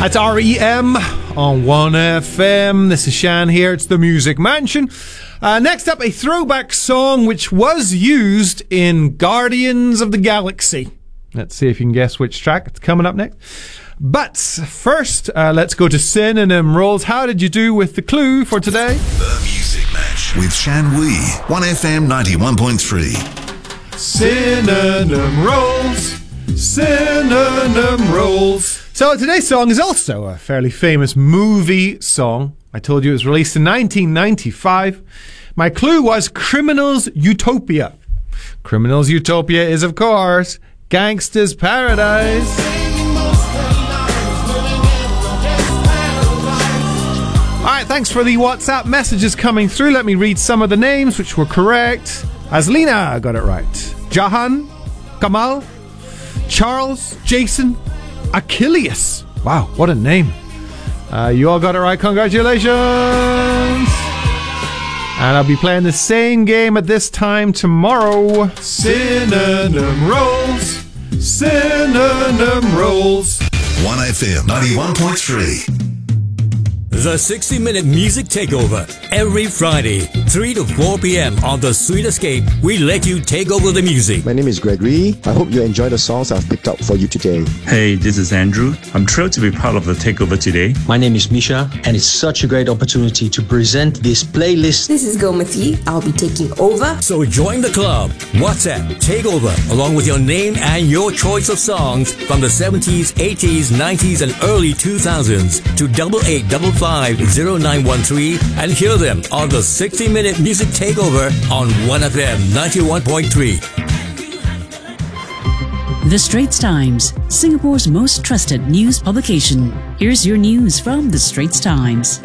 That's REM on 1FM. This is Shan here. It's the Music Mansion. Next up, a throwback song which was used in Guardians of the Galaxy. Let's see if you can guess which track. It's coming up next. But first, let's go to Synonym Rolls. How did you do with the clue for today? The Music Match with Shan Wee, 1FM 91.3. Synonym Rolls. Synonym Rolls. So today's song is also a fairly famous movie song. I told you it was released in 1995. My clue was Criminals Utopia. Criminals Utopia is, of course, Gangsta's Paradise. Alright, thanks for the WhatsApp messages coming through. Let me read some of the names which were correct. Aslina got it right. Jahan, Kamal, Charles, Jason, Achilles. Wow, what a name. You all got it right. Congratulations. And I'll be playing the same game at this time tomorrow. Synonym Rolls. Synonym Rolls. 1FM 91.3. The 60-minute music takeover. Every Friday, 3 to 4 p.m. on The Sweet Escape, we let you take over the music. My name is Gregory. I hope you enjoy the songs I've picked out for you today. Hey, this is Andrew. I'm thrilled to be part of the takeover today. My name is Misha, and it's such a great opportunity to present this playlist. This is Gomati. I'll be taking over. So join the club. WhatsApp Takeover, along with your name and your choice of songs from the 70s, 80s, 90s, and early 2000s to 88550913 and hear them on the 60-minute music takeover on 1FM 91.3. The Straits Times, Singapore's most trusted news publication. Here's your news from The Straits Times.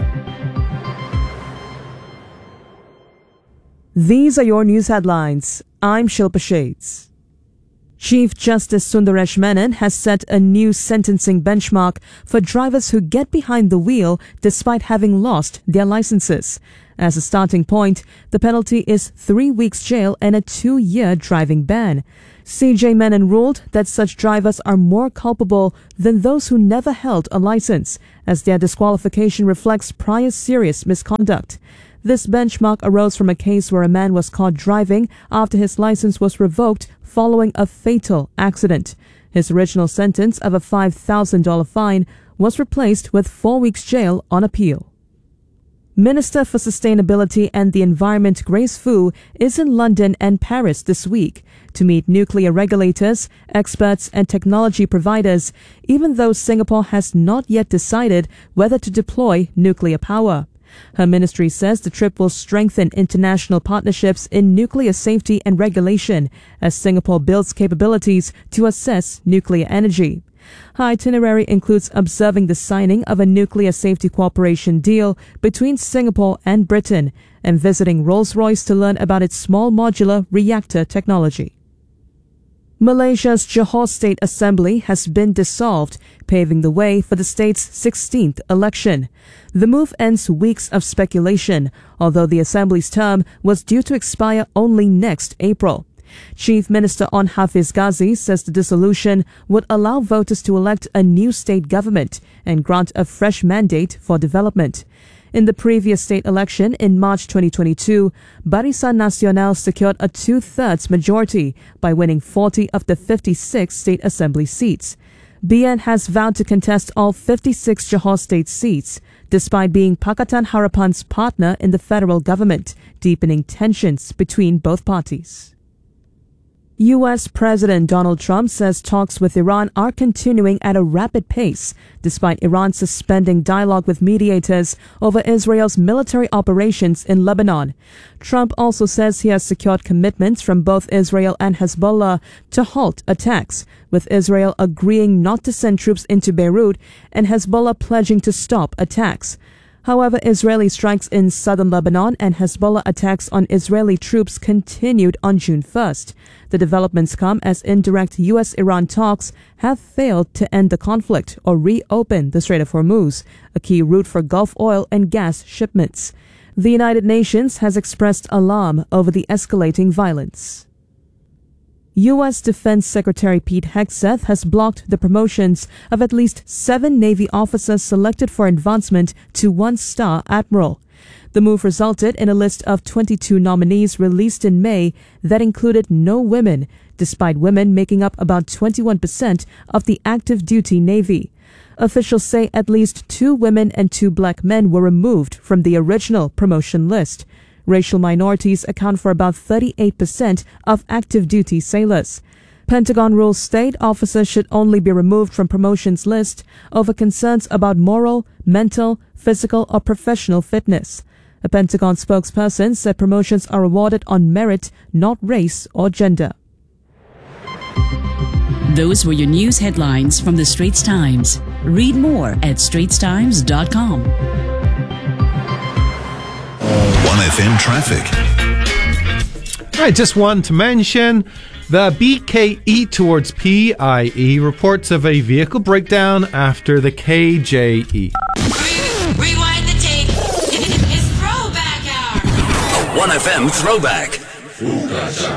These are your news headlines. I'm Shilpa Shades. Chief Justice Sundaresh Menon has set a new sentencing benchmark for drivers who get behind the wheel despite having lost their licenses. As a starting point, the penalty is 3 weeks jail and a 2-year driving ban. CJ Menon ruled that such drivers are more culpable than those who never held a license, as their disqualification reflects prior serious misconduct. This benchmark arose from a case where a man was caught driving after his license was revoked following a fatal accident. His original sentence of a $5,000 fine was replaced with 4 weeks jail on appeal. Minister for Sustainability and the Environment Grace Fu is in London and Paris this week to meet nuclear regulators, experts and technology providers, even though Singapore has not yet decided whether to deploy nuclear power. Her ministry says the trip will strengthen international partnerships in nuclear safety and regulation as Singapore builds capabilities to assess nuclear energy. Her itinerary includes observing the signing of a nuclear safety cooperation deal between Singapore and Britain and visiting Rolls-Royce to learn about its small modular reactor technology. Malaysia's Johor State Assembly has been dissolved, paving the way for the state's 16th election. The move ends weeks of speculation, although the Assembly's term was due to expire only next April. Chief Minister Onn Hafiz Ghazi says the dissolution would allow voters to elect a new state government and grant a fresh mandate for development. In the previous state election in March 2022, Barisan Nasional secured a 2/3 majority by winning 40 of the 56 state assembly seats. BN has vowed to contest all 56 Johor state seats, despite being Pakatan Harapan's partner in the federal government, deepening tensions between both parties. U.S. President Donald Trump says talks with Iran are continuing at a rapid pace, despite Iran suspending dialogue with mediators over Israel's military operations in Lebanon. Trump also says he has secured commitments from both Israel and Hezbollah to halt attacks, with Israel agreeing not to send troops into Beirut and Hezbollah pledging to stop attacks. However, Israeli strikes in southern Lebanon and Hezbollah attacks on Israeli troops continued on June 1st. The developments come as indirect U.S.-Iran talks have failed to end the conflict or reopen the Strait of Hormuz, a key route for Gulf oil and gas shipments. The United Nations has expressed alarm over the escalating violence. U.S. Defense Secretary Pete Hegseth has blocked the promotions of at least 7 Navy officers selected for advancement to 1-star admiral. The move resulted in a list of 22 nominees released in May that included no women, despite women making up about 21% of the active duty Navy. Officials say at least 2 women and 2 black men were removed from the original promotion list. Racial minorities account for about 38% of active duty sailors. Pentagon rules state officers should only be removed from promotions list over concerns about moral, mental, physical, or professional fitness. A Pentagon spokesperson said promotions are awarded on merit, not race or gender. Those were your news headlines from the Straits Times. Read more at straitstimes.com. 1FM traffic. I just want to mention the BKE towards PIE reports of a vehicle breakdown after the KJE. Rewind the tape. It's throwback hour. A 1FM throwback.